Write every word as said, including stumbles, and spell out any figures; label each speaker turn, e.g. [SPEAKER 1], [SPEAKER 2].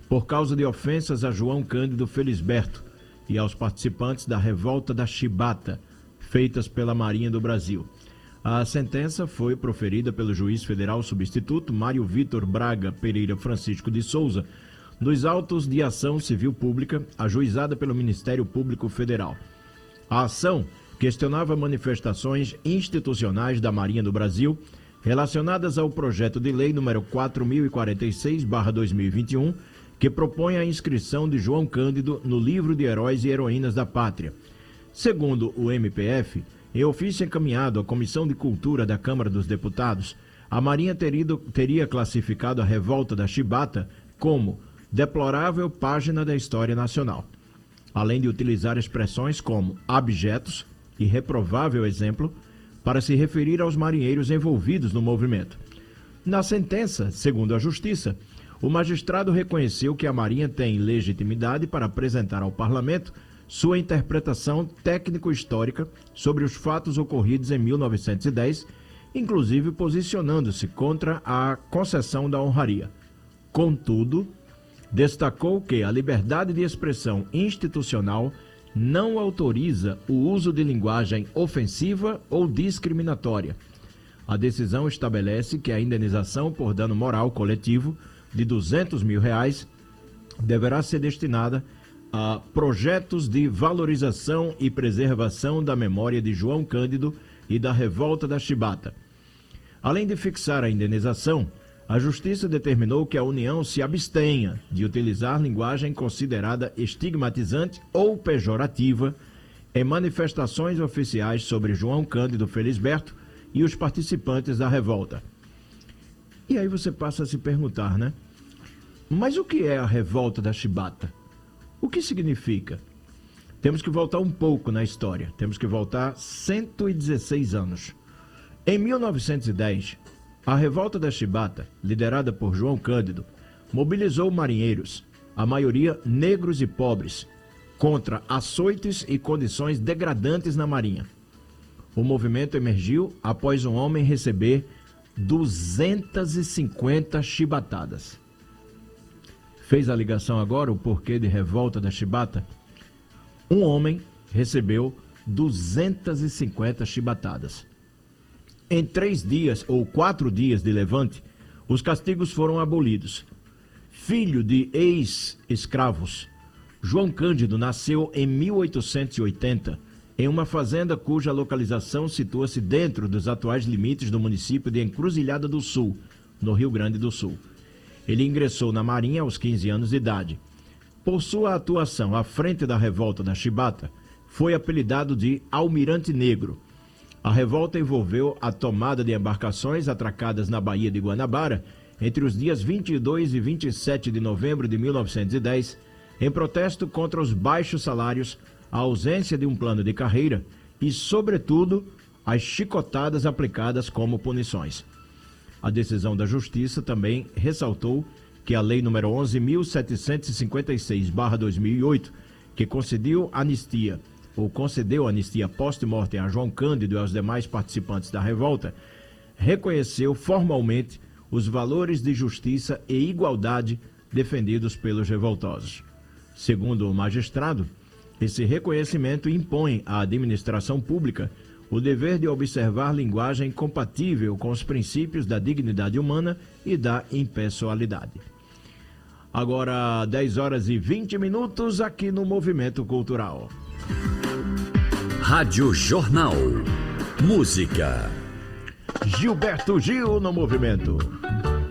[SPEAKER 1] por causa de ofensas a João Cândido Felisberto e aos participantes da revolta da Chibata, feitas pela Marinha do Brasil. A sentença foi proferida pelo juiz federal substituto Mário Vitor Braga Pereira Francisco de Souza, nos autos de ação civil pública ajuizada pelo Ministério Público Federal. A ação questionava manifestações institucionais da Marinha do Brasil relacionadas ao projeto de lei número quatro mil e quarenta e seis barra dois mil e vinte e um, que propõe a inscrição de João Cândido no livro de heróis e heroínas da pátria. Segundo o M P F, em ofício encaminhado à Comissão de Cultura da Câmara dos Deputados, a Marinha terido, teria classificado a revolta da Chibata como deplorável página da história nacional, além de utilizar expressões como abjetos e reprovável exemplo para se referir aos marinheiros envolvidos no movimento. Na sentença, segundo a Justiça, o magistrado reconheceu que a Marinha tem legitimidade para apresentar ao Parlamento sua interpretação técnico-histórica sobre os fatos ocorridos em mil novecentos e dez, inclusive posicionando-se contra a concessão da honraria. Contudo, destacou que a liberdade de expressão institucional não autoriza o uso de linguagem ofensiva ou discriminatória. A decisão estabelece que a indenização por dano moral coletivo de duzentos mil reais deverá ser destinada a projetos de valorização e preservação da memória de João Cândido e da revolta da Chibata. Além de fixar a indenização, a Justiça determinou que a União se abstenha de utilizar linguagem considerada estigmatizante ou pejorativa em manifestações oficiais sobre João Cândido Felisberto e os participantes da revolta. E aí você passa a se perguntar, né? Mas o que é a revolta da Chibata? O que significa? Temos que voltar um pouco na história. Temos que voltar cento e dezesseis anos. Em mil novecentos e dez, a revolta da Chibata, liderada por João Cândido, mobilizou marinheiros, a maioria negros e pobres, contra açoites e condições degradantes na marinha. O movimento emergiu após um homem receber duzentas e cinquenta chibatadas. Fez a ligação agora o porquê de revolta da Chibata? Um homem recebeu duzentas e cinquenta chibatadas. Em três dias ou quatro dias de levante, os castigos foram abolidos. Filho de ex-escravos, João Cândido nasceu em mil oitocentos e oitenta em uma fazenda cuja localização situa-se dentro dos atuais limites do município de Encruzilhada do Sul, no Rio Grande do Sul. Ele ingressou na Marinha aos quinze anos de idade. Por sua atuação à frente da revolta da Chibata, foi apelidado de Almirante Negro. A revolta envolveu a tomada de embarcações atracadas na Baía de Guanabara entre os dias vinte e dois e vinte e sete de novembro de mil novecentos e dez, em protesto contra os baixos salários, a ausência de um plano de carreira e, sobretudo, as chicotadas aplicadas como punições. A decisão da Justiça também ressaltou que a Lei número onze mil setecentos e cinquenta e seis barra dois mil e oito, que concedeu anistia ou concedeu anistia post-mortem a João Cândido e aos demais participantes da revolta, reconheceu formalmente os valores de justiça e igualdade defendidos pelos revoltosos. Segundo o magistrado, esse reconhecimento impõe à administração pública o dever de observar linguagem compatível com os princípios da dignidade humana e da impessoalidade. Agora, dez horas e vinte minutos aqui no Movimento Cultural.
[SPEAKER 2] Rádio Jornal. Música.
[SPEAKER 1] Gilberto Gil no Movimento.